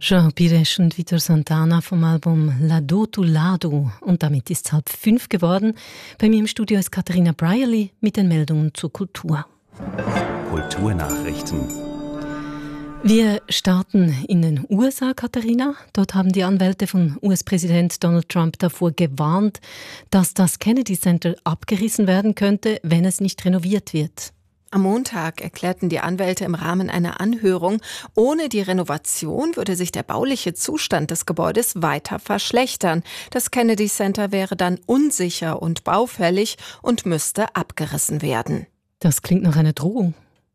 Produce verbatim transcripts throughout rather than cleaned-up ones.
João Pires und Vitor Santana vom Album Lado to Lado. Und damit ist es halb fünf geworden. Bei mir im Studio ist Katharina Brierly mit den Meldungen zur Kultur. Kulturnachrichten. Wir starten in den U S A, Katharina. Dort haben die Anwälte von U S-Präsident Donald Trump davor gewarnt, dass das Kennedy Center abgerissen werden könnte, wenn es nicht renoviert wird. Am Montag erklärten die Anwälte im Rahmen einer Anhörung, ohne die Renovation würde sich der bauliche Zustand des Gebäudes weiter verschlechtern. Das Kennedy Center wäre dann unsicher und baufällig und müsste abgerissen werden. Das klingt nach einer Drohung.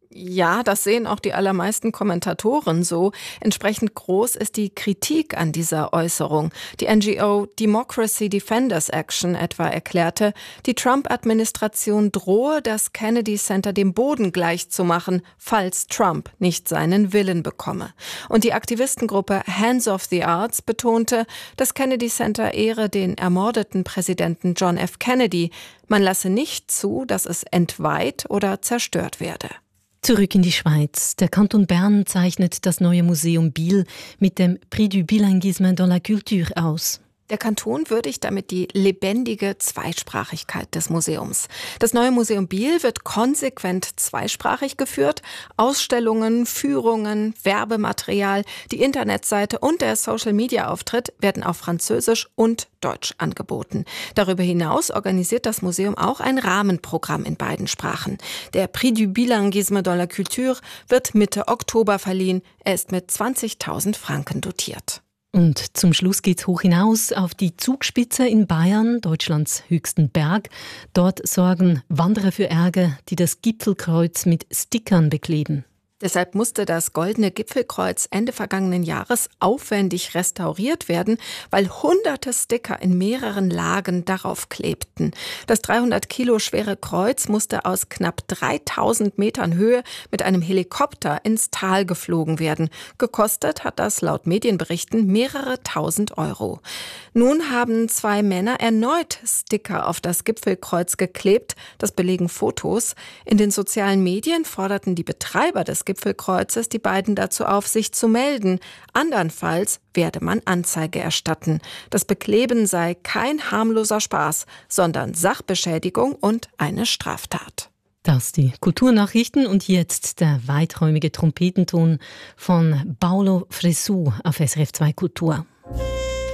Ja, das sehen auch die allermeisten Kommentatoren so. Entsprechend groß ist die Kritik an dieser Äußerung. Die N G O Democracy Defenders Action etwa erklärte, die Trump-Administration drohe, das Kennedy Center dem Boden gleichzumachen, falls Trump nicht seinen Willen bekomme. Und die Aktivistengruppe Hands of the Arts betonte, das Kennedy Center ehre den ermordeten Präsidenten John F. Kennedy. Man lasse nicht zu, dass es entweiht oder zerstört werde. Zurück in die Schweiz. Der Kanton Bern zeichnet das neue Museum Biel mit dem Prix du Bilinguisme dans la Culture aus. Der Kanton würdigt damit die lebendige Zweisprachigkeit des Museums. Das neue Museum Biel wird konsequent zweisprachig geführt. Ausstellungen, Führungen, Werbematerial, die Internetseite und der Social-Media-Auftritt werden auf Französisch und Deutsch angeboten. Darüber hinaus organisiert das Museum auch ein Rahmenprogramm in beiden Sprachen. Der Prix du Bilinguisme dans la Culture wird Mitte Oktober verliehen. Er ist mit zwanzigtausend Franken dotiert. Und zum Schluss geht's hoch hinaus auf die Zugspitze in Bayern, Deutschlands höchsten Berg. Dort sorgen Wanderer für Ärger, die das Gipfelkreuz mit Stickern bekleben. Deshalb musste das Goldene Gipfelkreuz Ende vergangenen Jahres aufwendig restauriert werden, weil hunderte Sticker in mehreren Lagen darauf klebten. Das dreihundert Kilo schwere Kreuz musste aus knapp dreitausend Metern Höhe mit einem Helikopter ins Tal geflogen werden. Gekostet hat das laut Medienberichten mehrere tausend Euro. Nun haben zwei Männer erneut Sticker auf das Gipfelkreuz geklebt. Das belegen Fotos. In den sozialen Medien forderten die Betreiber des Gipfelkreuzes die beiden dazu auf, sich zu melden. Andernfalls werde man Anzeige erstatten. Das Bekleben sei kein harmloser Spaß, sondern Sachbeschädigung und eine Straftat. Das die Kulturnachrichten und jetzt der weiträumige Trompetenton von Paulo Fresu auf S R F zwei Kultur.